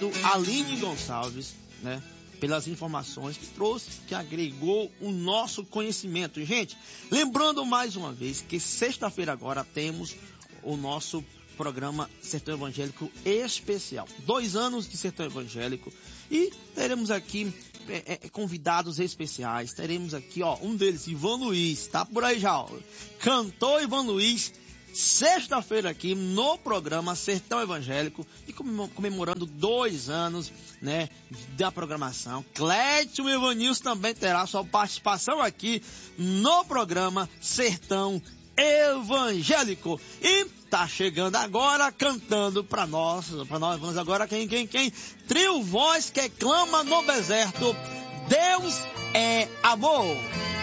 Obrigado, Aline Gonçalves, né, pelas informações que trouxe, que agregou o nosso conhecimento. Gente, lembrando mais uma vez que sexta-feira agora temos o nosso programa Sertão Evangélico Especial. 2 anos de Sertão Evangélico. E teremos aqui convidados especiais. Teremos aqui, um deles, Ivan Luiz. Tá por aí já, Cantor Ivan Luiz. Sexta-feira aqui no programa Sertão Evangélico e comemorando 2 anos, né, da programação. Clédio Evanilson também terá sua participação aqui no programa Sertão Evangélico. E tá chegando agora cantando para nós vamos agora quem? Trio Voz que clama no deserto. Deus é amor.